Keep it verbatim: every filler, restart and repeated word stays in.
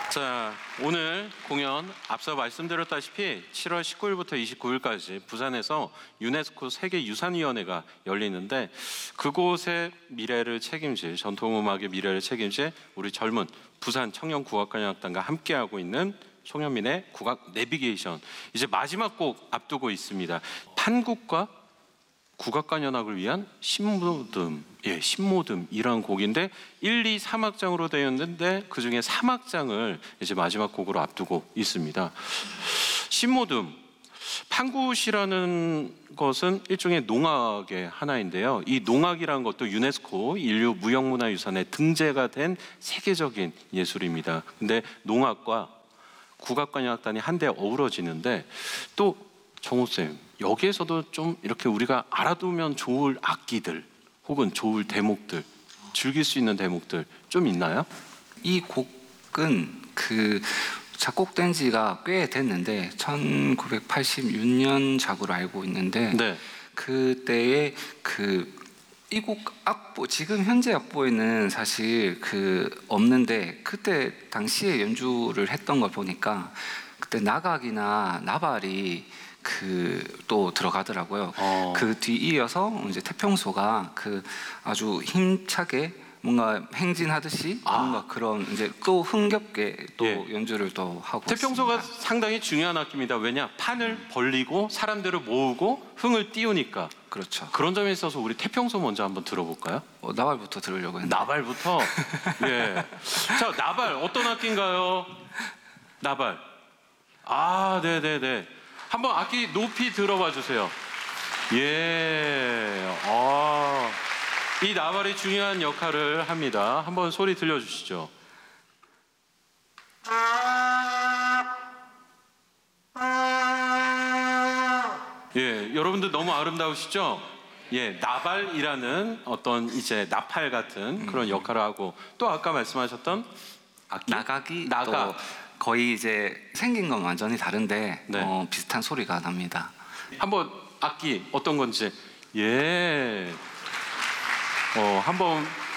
자, 오늘 공연 앞서 말씀드렸다시피 칠월 십구일부터 이십구일까지 부산에서 유네스코 세계유산위원회가 열리는데 그곳의 미래를 책임질, 전통음악의 미래를 책임질 우리 젊은 부산 청년국악관현악단과 함께하고 있는 송현민의 국악 내비게이션, 이제 마지막 곡 앞두고 있습니다. 판국과 국악관현악을 위한 신모듬, 예, 신모듬이라는 곡인데 일, 이, 삼 악장으로 되어 있는데 그 중에 삼 악장을 이제 마지막 곡으로 앞두고 있습니다. 신모듬, 판굿이라는 것은 일종의 농악의 하나인데요. 이 농악이라는 것도 유네스코 인류 무형문화유산에 등재가 된 세계적인 예술입니다. 근데 농악과 국악관현악단이 한데 어우러지는데 또 정호쌤, 여기에서도 좀 이렇게 우리가 알아두면 좋을 악기들 혹은 좋을 대목들, 즐길 수 있는 대목들 좀 있나요? 이 곡은 그 작곡된 지가 꽤 됐는데 천구백팔십육년작으로 알고 있는데 네. 그때의 그 이 곡 악보, 지금 현재 악보에는 사실 그 없는데 그때 당시에 연주를 했던 걸 보니까 그때 나각이나 나발이 그 또 들어가더라고요. 어. 그 뒤 이어서 이제 태평소가 그 아주 힘차게 뭔가 행진하듯이 아. 뭔가 그런 이제 또 흥겹게 또 예. 연주를 또 하고 태평소가 있습니다. 상당히 중요한 악기입니다. 왜냐? 판을 벌리고 사람들을 모으고 흥을 띄우니까. 그렇죠. 그런 점에 있어서 우리 태평소 먼저 한번 들어볼까요? 어, 나발부터 들으려고 했는데. 나발부터? 예. 자, 나발 어떤 악기인가요? 나발. 아, 네네네. 한번 악기 높이 들어봐 주세요. 예. 아. 이 나발이 중요한 역할을 합니다. 한번 소리 들려주시죠. 예, 여러분들 너무 아름다우시죠? 예, 나발이라는 어떤 이제 나팔 같은 그런 역할을 하고 또 아까 말씀하셨던 악기? 나각이 나각. 또 거의 이제 생긴 건 완전히 다른데 네. 어, 비슷한 소리가 납니다. 한번 악기 어떤 건지 예. 어, 한번